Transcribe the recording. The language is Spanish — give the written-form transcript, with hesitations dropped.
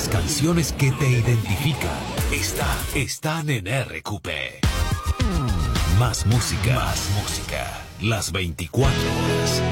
canciones que te identifican están en RQP. Más música. Las 24 horas.